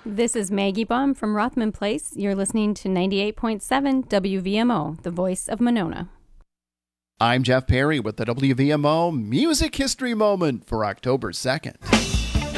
This is Maggie Baum from Rothman Place. You're listening to 98.7 WVMO, the voice of Monona. I'm Jeff Perry with the WVMO Music History Moment for October 2nd.